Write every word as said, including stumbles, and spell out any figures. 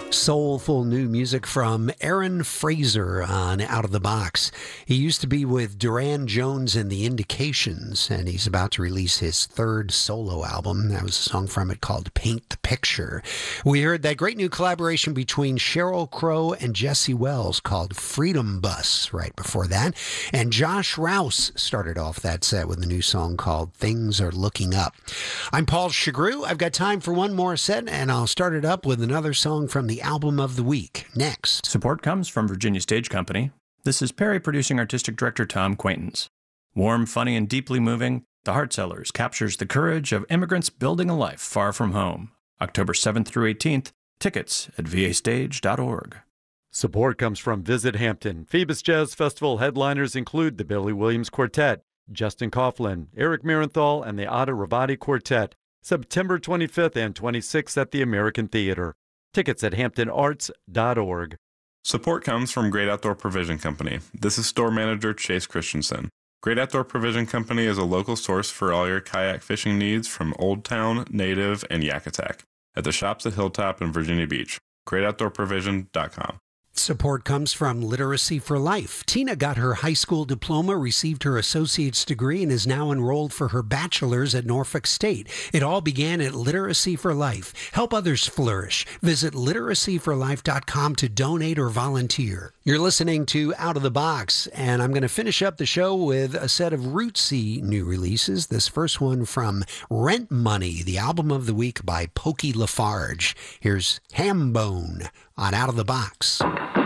Soulful new music from Aaron Fraser on Out of the Box. He used to be with Duran Jones and the Indications, and he's about to release his third solo album. That was a song from it called Paint the Picture. We heard that great new collaboration between Sheryl Crow and Jesse Wells called Freedom Bus right before that. And Josh Rouse started off that set with a new song called Things Are Looking Up. I'm Paul Chagru. I've got time for one more set, and I'll start it up with another song from the Album of the Week. Next. Support comes from Virginia Stage Company. This is Perry producing artistic director Tom Quaintance. Warm, funny, and deeply moving, The Heart Sellers captures the courage of immigrants building a life far from home. October seventh through eighteenth. Tickets at v a stage dot org. Support comes from Visit Hampton. Phoebus Jazz Festival headliners include the Billy Williams Quartet, Justin Coughlin, Eric Marienthal, and the Ada Ravati Quartet. September twenty-fifth and twenty-sixth at the American Theater. Tickets at hampton arts dot org. Support comes from Great Outdoor Provision Company. This is store manager Chase Christensen. Great Outdoor Provision Company is a local source for all your kayak fishing needs from Old Town, Native, and Yakutak at the shops at Hilltop and Virginia Beach. great outdoor provision dot com. Support comes from Literacy for Life. Tina got her high school diploma, received her associate's degree, and is now enrolled for her bachelor's at Norfolk State. It all began at Literacy for Life. Help others flourish. Visit literacy for life dot com to donate or volunteer. You're listening to Out of the Box, and I'm going to finish up the show with a set of rootsy new releases. This first one from Rent Money, the album of the week by Pokey Lafarge. Here's Hambone on Out of the Box.